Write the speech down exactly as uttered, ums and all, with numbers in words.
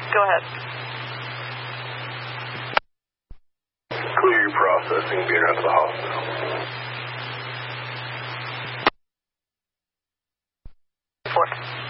Go ahead. Clear your processing, being out to the hospital. Fourth.